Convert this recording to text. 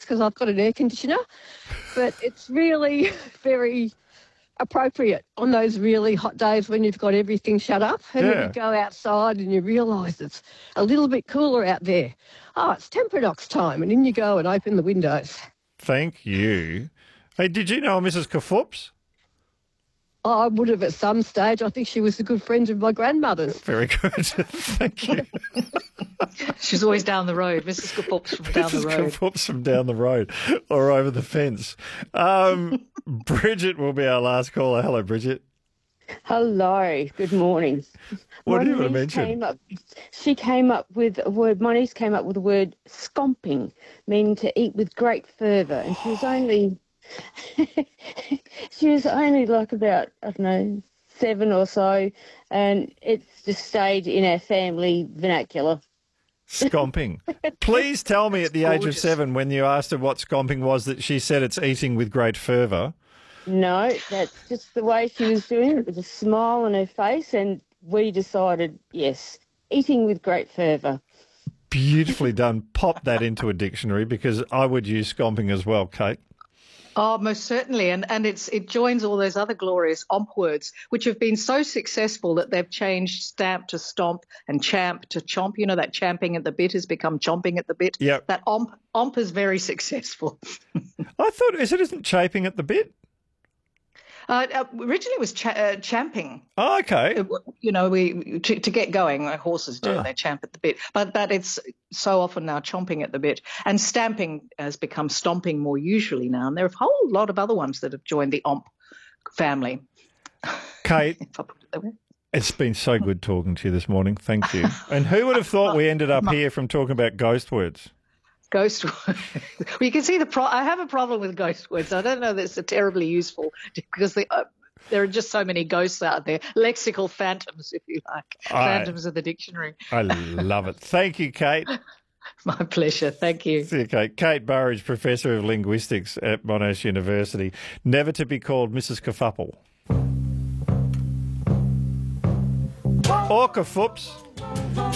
because I've got an air conditioner, but it's really very appropriate on those really hot days when you've got everything shut up and then you go outside and you realise it's a little bit cooler out there. Oh, it's Temperanox time, and in you go and open the windows. Thank you. Hey, did you know Mrs. Kafoops? I would have at some stage. I think she was a good friend of my grandmother's. Very good. Thank you. She's always down the road. Mrs. Kafoops from down the road. Mrs. Kafoops from down the road or over the fence. Bridget will be our last caller. Hello, Bridget. Hello. Good morning. What do you want to mention? She came up with a word. My niece came up with the word "scomping," meaning to eat with great fervour, and she was only like about, I don't know, 7 or so, and it's just stayed in our family vernacular. Scomping. Please tell me at the age of 7 when you asked her what scomping was that she said it's eating with great fervour. No, that's just the way she was doing it, with a smile on her face, and we decided, yes, eating with great fervour. Beautifully done. Pop that into a dictionary because I would use scomping as well, Kate. Oh, most certainly. And it joins all those other glorious omp words, which have been so successful that they've changed stamp to stomp and champ to chomp. You know, that champing at the bit has become chomping at the bit. Yep. That omp is very successful. I thought, isn't chaping at the bit? Originally it was champing. Oh, okay. You know, to get going, like horses do, they champ at the bit. But it's so often now chomping at the bit. And stamping has become stomping more usually now. And there are a whole lot of other ones that have joined the omp family. Kate, it's been so good talking to you this morning. Thank you. And who would have thought we ended up here from talking about ghost words? Ghost words. Well, you can see I have a problem with ghost words. I don't know that it's terribly useful because there are just so many ghosts out there. Lexical phantoms, if you like. Phantoms of the dictionary. I love it. Thank you, Kate. My pleasure. Thank you. See you, Kate. Kate Burridge, Professor of Linguistics at Monash University. Never to be called Mrs. Kerfuffle. Or Kafoops.